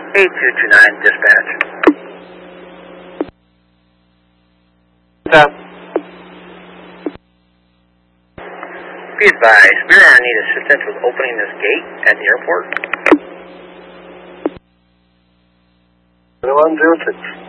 8229, dispatch. Stop. Be advised, we are going to need assistance with opening this gate at the airport. 106.